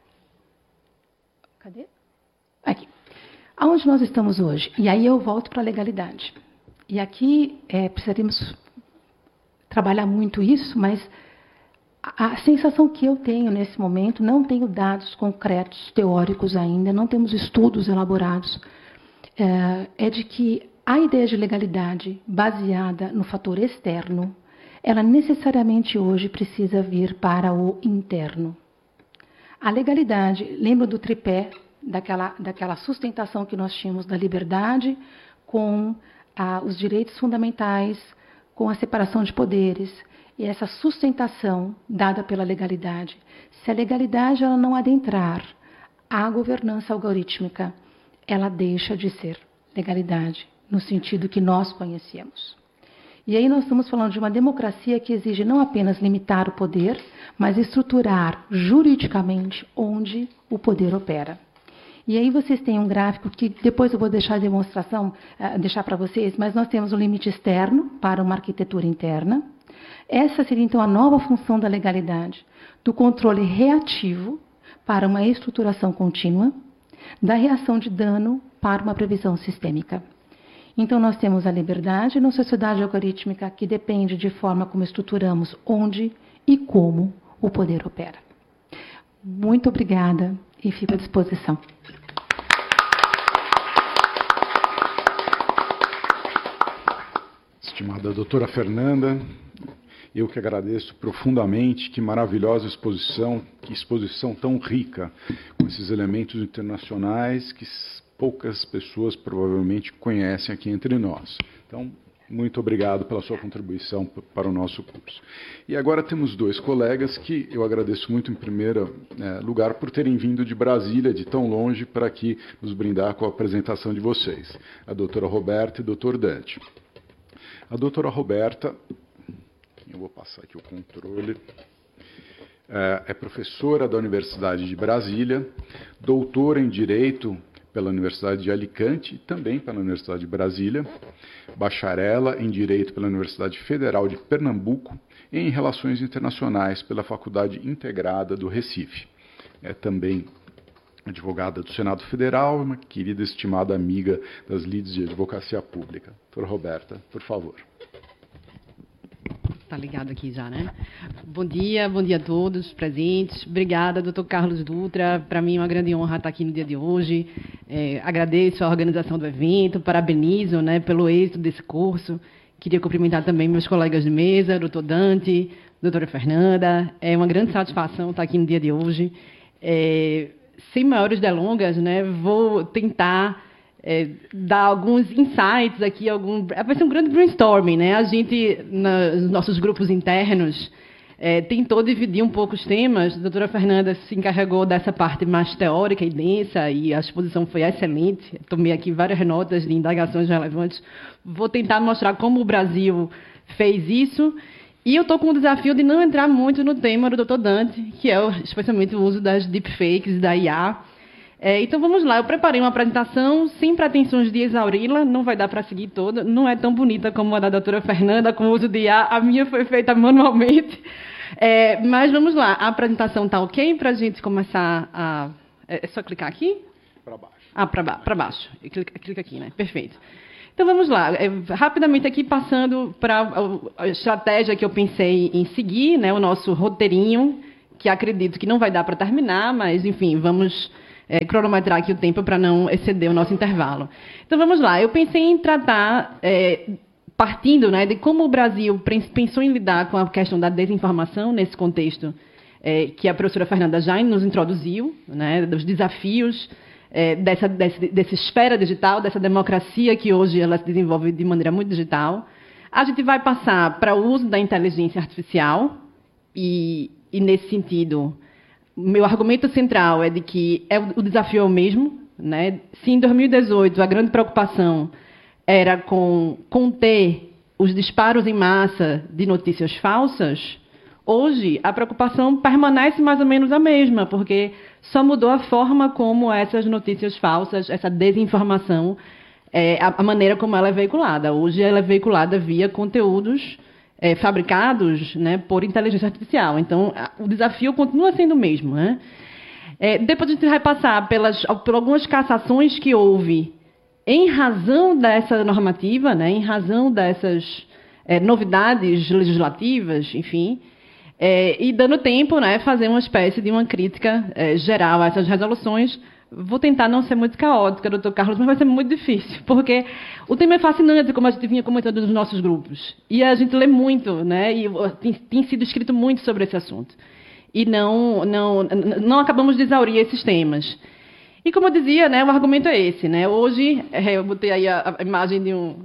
Cadê? Aqui. Aonde nós estamos hoje? E aí eu volto para a legalidade. E aqui precisaríamos trabalhar muito isso, mas a sensação que eu tenho nesse momento, não tenho dados concretos, teóricos ainda, não temos estudos elaborados, é de que a ideia de legalidade baseada no fator externo, ela necessariamente hoje precisa vir para o interno. A legalidade, lembra do tripé, daquela sustentação que nós tínhamos da liberdade com os direitos fundamentais, com a separação de poderes, e essa sustentação dada pela legalidade. Se a legalidade ela não adentrar a governança algorítmica, ela deixa de ser legalidade, no sentido que nós conhecemos. E aí nós estamos falando de uma democracia que exige não apenas limitar o poder, mas estruturar juridicamente onde o poder opera. E aí vocês têm um gráfico que depois eu vou deixar a demonstração, deixar para vocês, mas nós temos um limite externo para uma arquitetura interna. Essa seria então a nova função da legalidade, do controle reativo para uma estruturação contínua, da reação de dano para uma previsão sistêmica. Então, nós temos a liberdade na sociedade algorítmica que depende de forma como estruturamos onde e como o poder opera. Muito obrigada e fico à disposição. Estimada doutora Fernanda, eu que agradeço profundamente, que maravilhosa exposição, que exposição tão rica, com esses elementos internacionais que poucas pessoas provavelmente conhecem aqui entre nós. Então, muito obrigado pela sua contribuição para o nosso curso. E agora temos dois colegas que eu agradeço muito em primeiro lugar por terem vindo de Brasília, de tão longe, para aqui nos brindar com a apresentação de vocês, a doutora Roberta e o doutor Dante. A doutora Roberta, eu vou passar aqui o controle, é professora da Universidade de Brasília, doutora em Direito pela Universidade de Alicante e também pela Universidade de Brasília, bacharela em Direito pela Universidade Federal de Pernambuco e em Relações Internacionais pela Faculdade Integrada do Recife. É também advogada do Senado Federal, uma querida, estimada amiga das lides de advocacia pública. Doutora Roberta, por favor. Está ligado aqui já, né? Bom dia a todos presentes. Obrigada, doutor Carlos Dutra. Para mim é uma grande honra estar aqui no dia de hoje. Agradeço a organização do evento, parabenizo, né, pelo êxito desse curso. Queria cumprimentar também meus colegas de mesa, doutor Dante, doutora Fernanda. É uma grande satisfação estar aqui no dia de hoje. Sem maiores delongas, né, vou tentar dar alguns insights aqui, vai ser um grande brainstorming, né? A gente, nos nossos grupos internos, tentou dividir um pouco os temas. A doutora Fernanda se encarregou dessa parte mais teórica e densa, e a exposição foi excelente. Tomei aqui várias notas de indagações relevantes. Vou tentar mostrar como o Brasil fez isso. E eu estou com o desafio de não entrar muito no tema do doutor Dante, que é especialmente o uso das deepfakes, da IA. Então, vamos lá. Eu preparei uma apresentação sem pretensões de exauri-la, não vai dar para seguir toda, não é tão bonita como a da doutora Fernanda, com o uso de IA, a minha foi feita manualmente. Mas vamos lá, a apresentação está ok para a gente começar a... É só clicar aqui? Para baixo. Para baixo. Clica aqui, né? Perfeito. Então, vamos lá. Rapidamente aqui, passando para a estratégia que eu pensei em seguir, né? O nosso roteirinho, que acredito que não vai dar para terminar, mas, enfim, vamos cronometrar aqui o tempo para não exceder o nosso intervalo. Então, vamos lá. Eu pensei em tratar, partindo, né, de como o Brasil pensou em lidar com a questão da desinformação nesse contexto que a professora Fernanda já nos introduziu, né, dos desafios dessa esfera digital, dessa democracia que hoje ela se desenvolve de maneira muito digital. A gente vai passar para o uso da inteligência artificial e nesse sentido, meu argumento central é de que o desafio é o mesmo, né? Se em 2018 a grande preocupação era com conter os disparos em massa de notícias falsas, hoje a preocupação permanece mais ou menos a mesma, porque só mudou a forma como essas notícias falsas, essa desinformação, a maneira como ela é veiculada. Hoje ela é veiculada via conteúdos fabricados, né, por inteligência artificial. Então, o desafio continua sendo o mesmo, né? Depois a gente vai passar por algumas cassações que houve em razão dessa normativa, né, em razão dessas novidades legislativas, enfim, e dando tempo, né, fazer uma espécie de uma crítica geral a essas resoluções. Vou tentar não ser muito caótica, doutor Carlos, mas vai ser muito difícil, porque o tema é fascinante, como a gente vinha comentando nos nossos grupos. E a gente lê muito, né, e tem sido escrito muito sobre esse assunto. E não acabamos de exaurir esses temas. E, como eu dizia, né, o argumento é esse, né? Hoje, eu botei aí a imagem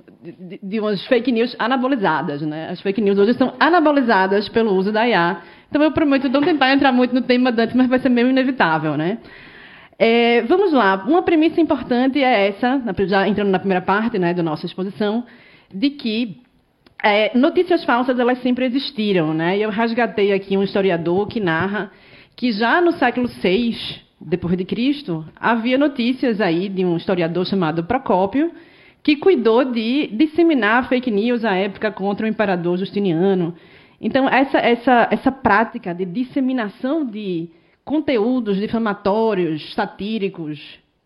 de umas fake news anabolizadas, né? As fake news hoje são anabolizadas pelo uso da IA. Então, eu prometo não tentar entrar muito no tema antes, mas vai ser meio inevitável, né? Vamos lá. Uma premissa importante é essa, já entrando na primeira parte, né, da nossa exposição, de que notícias falsas elas sempre existiram, né? E eu resgatei aqui um historiador que narra que já no século VI depois de Cristo, havia notícias aí de um historiador chamado Procópio, que cuidou de disseminar fake news à época contra o imperador Justiniano. Então, essa prática de disseminação de conteúdos difamatórios, satíricos,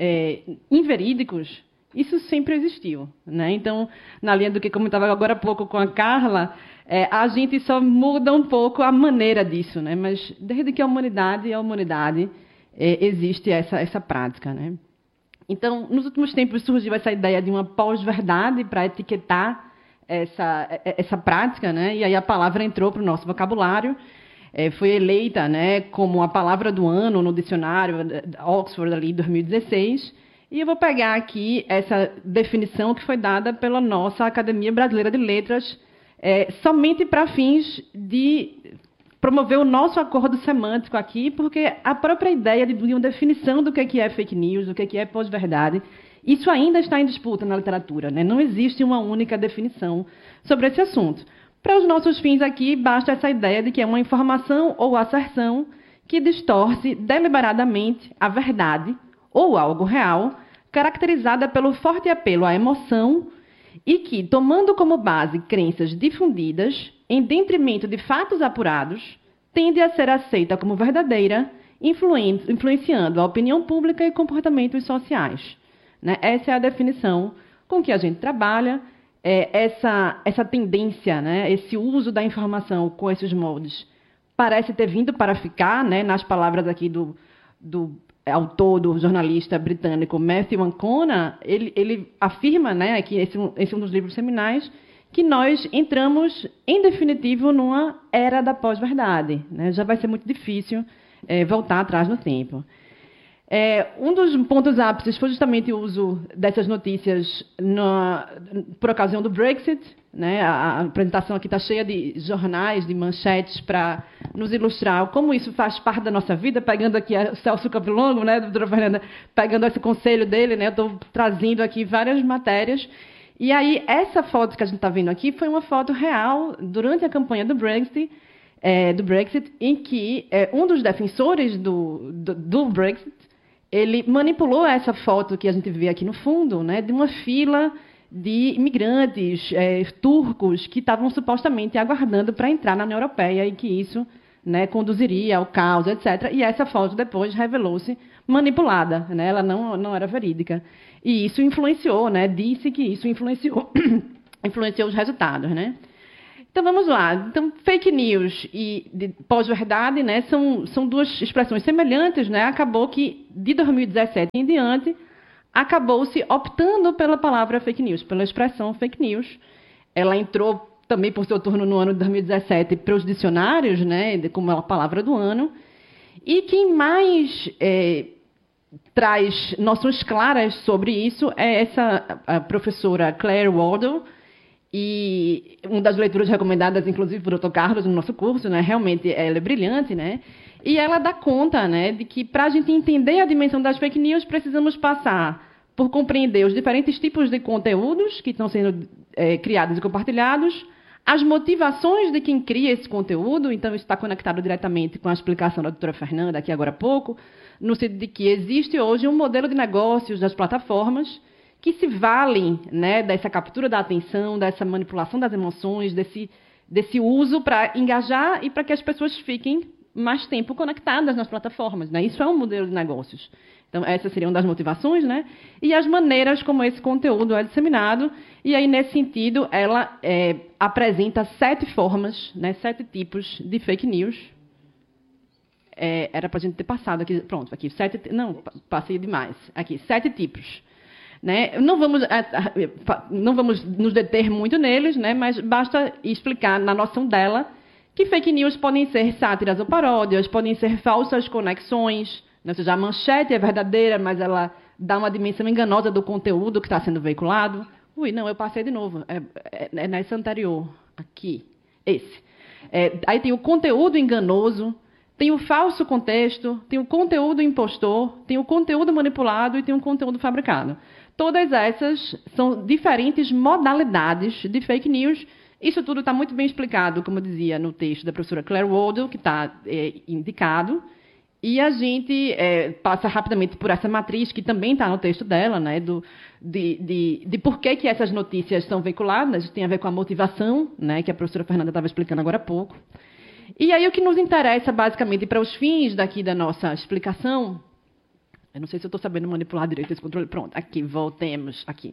inverídicos, isso sempre existiu, né? Então, na linha do que comentava agora há pouco com a Carla, a gente só muda um pouco a maneira disso, né? Mas desde que a humanidade é a humanidade, existe essa prática, né? Então, nos últimos tempos surgiu essa ideia de uma pós-verdade para etiquetar essa prática, né? E aí a palavra entrou para o nosso vocabulário, foi eleita, né, como a palavra do ano no dicionário Oxford ali, 2016. E eu vou pegar aqui essa definição que foi dada pela nossa Academia Brasileira de Letras, somente para fins de promover o nosso acordo semântico aqui, porque a própria ideia de uma definição do que é fake news, do que é pós-verdade, isso ainda está em disputa na literatura, né? Não existe uma única definição sobre esse assunto. Para os nossos fins aqui, basta essa ideia de que é uma informação ou asserção que distorce deliberadamente a verdade ou algo real, caracterizada pelo forte apelo à emoção e que, tomando como base crenças difundidas, em detrimento de fatos apurados, tende a ser aceita como verdadeira, influenciando a opinião pública e comportamentos sociais. Né? Essa é a definição com que a gente trabalha, essa tendência, né? Esse uso da informação com esses moldes parece ter vindo para ficar, né? Nas palavras aqui do autor, do jornalista britânico Matthew Ancona, ele afirma, né, que esse é um dos livros seminais, que nós entramos, em definitivo, numa era da pós-verdade, né? Já vai ser muito difícil voltar atrás no tempo. Um dos pontos ápices foi justamente o uso dessas notícias por ocasião do Brexit, né? A apresentação aqui está cheia de jornais, de manchetes, para nos ilustrar como isso faz parte da nossa vida, pegando aqui o Celso Capilongo, né, doutora Fernanda, pegando esse conselho dele, né? Eu estou trazendo aqui várias matérias. E aí, essa foto que a gente está vendo aqui foi uma foto real durante a campanha do Brexit, em que um dos defensores do Brexit, ele manipulou essa foto que a gente vê aqui no fundo, né, de uma fila de imigrantes turcos que estavam supostamente aguardando para entrar na União Europeia e que isso, né, conduziria ao caos, etc. E essa foto depois revelou-se manipulada, né? Ela não era verídica. E isso influenciou, né? Disse que isso influenciou os resultados, né? Então, vamos lá. Então, fake news e pós-verdade, né, são duas expressões semelhantes, né? Acabou que, de 2017 em diante, acabou-se optando pela palavra fake news, pela expressão fake news. Ela entrou também, por seu turno, no ano de 2017, para os dicionários, né, como a palavra do ano. E quem mais traz noções claras sobre isso é a professora Claire Wardle, e uma das leituras recomendadas, inclusive, por Dr. Carlos, no nosso curso, né? Realmente ela é brilhante, né? E ela dá conta, né, de que, para a gente entender a dimensão das fake news, precisamos passar por compreender os diferentes tipos de conteúdos que estão sendo criados e compartilhados, as motivações de quem cria esse conteúdo. Então, isso está conectado diretamente com a explicação da doutora Fernanda, aqui agora há pouco, no sentido de que existe hoje um modelo de negócios das plataformas que se valem, né, dessa captura da atenção, dessa manipulação das emoções, desse uso para engajar e para que as pessoas fiquem mais tempo conectadas nas plataformas, né? Isso é um modelo de negócios. Então, essas seriam das motivações, né? E as maneiras como esse conteúdo é disseminado. E aí, nesse sentido, ela apresenta 7 formas, né, 7 tipos de fake news. Era para a gente ter passado aqui. Pronto, aqui. Não, passei demais. Aqui, 7 tipos. Né? Não vamos nos deter muito neles, né? Mas basta explicar, na noção dela, que fake news podem ser sátiras ou paródias, podem ser falsas conexões, né? Ou seja, a manchete é verdadeira, mas ela dá uma dimensão enganosa do conteúdo que está sendo veiculado. Eu passei de novo. É nessa anterior. Aqui. Esse. Aí tem o conteúdo enganoso, tem o falso contexto, tem o conteúdo impostor, tem o conteúdo manipulado e tem o conteúdo fabricado. Todas essas são diferentes modalidades de fake news. Isso tudo está muito bem explicado, como eu dizia, no texto da professora Claire Wardle, que está indicado. E a gente passa rapidamente por essa matriz, que também está no texto dela, né, de por que essas notícias são veiculadas. Isso tem a ver com a motivação, né, que a professora Fernanda estava explicando agora há pouco. E aí o que nos interessa, basicamente, para os fins daqui da nossa explicação... Eu não sei se eu estou sabendo manipular direito esse controle. Pronto, aqui, voltemos aqui.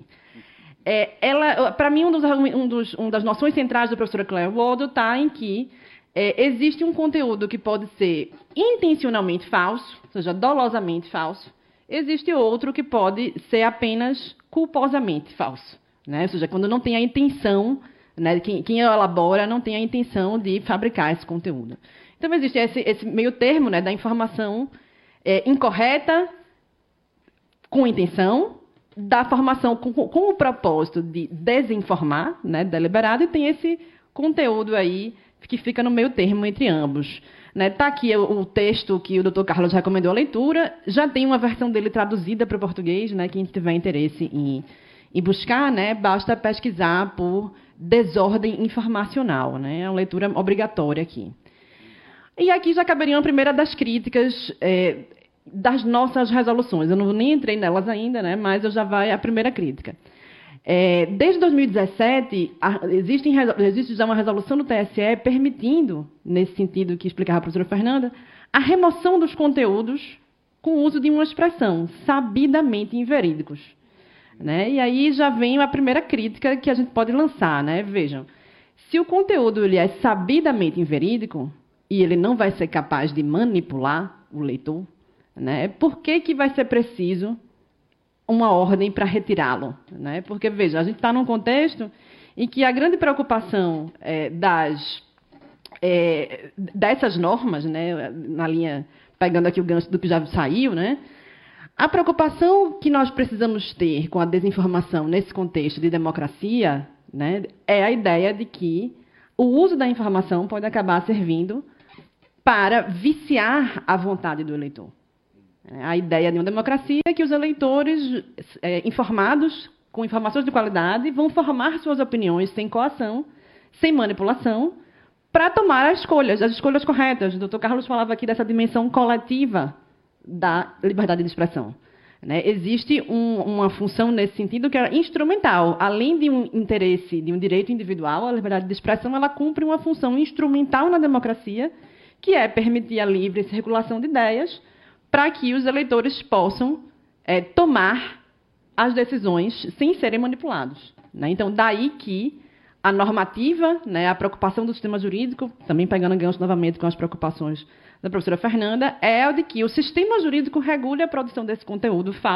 Para mim, uma das noções centrais da professora Claire Wardle está em que existe um conteúdo que pode ser intencionalmente falso, ou seja, dolosamente falso. Existe outro que pode ser apenas culposamente falso, né? Ou seja, quando não tem a intenção, né, quem elabora não tem a intenção de fabricar esse conteúdo. Então, existe esse meio termo, né, da informação incorreta, com intenção, da formação com o propósito de desinformar, né, deliberado, e tem esse conteúdo aí que fica no meio termo entre ambos. Está aqui o texto que o Dr. Carlos recomendou a leitura, já tem uma versão dele traduzida para o português, né, quem tiver interesse em buscar, né, basta pesquisar por desordem informacional, né, é uma leitura obrigatória aqui. E aqui já caberia a primeira das críticas das nossas resoluções. Eu não nem entrei nelas ainda, né, mas já vai a primeira crítica. Desde 2017, existe já uma resolução do TSE permitindo, nesse sentido que explicava a professora Fernanda, a remoção dos conteúdos com o uso de uma expressão, sabidamente inverídicos. Né? E aí já vem a primeira crítica que a gente pode lançar. Né? Vejam, se o conteúdo ele é sabidamente inverídico e ele não vai ser capaz de manipular o leitor, né? Por que vai ser preciso uma ordem para retirá-lo? Né? Porque, veja, a gente está num contexto em que a grande preocupação dessas normas, né, na linha, pegando aqui o gancho do que já saiu, né, a preocupação que nós precisamos ter com a desinformação nesse contexto de democracia, né, é a ideia de que o uso da informação pode acabar servindo para viciar a vontade do eleitor. A ideia de uma democracia é que os eleitores informados, com informações de qualidade, vão formar suas opiniões sem coação, sem manipulação, para tomar as escolhas corretas. O Dr. Carlos falava aqui dessa dimensão coletiva da liberdade de expressão. Né? Existe uma função nesse sentido que é instrumental. Além de um interesse, de um direito individual, a liberdade de expressão ela cumpre uma função instrumental na democracia, que é permitir a livre circulação de ideias, para que os eleitores possam tomar as decisões sem serem manipulados, né? Então, daí que a normativa, né, a preocupação do sistema jurídico, também pegando gancho novamente com as preocupações da professora Fernanda, é o de que o sistema jurídico regule a produção desse conteúdo falso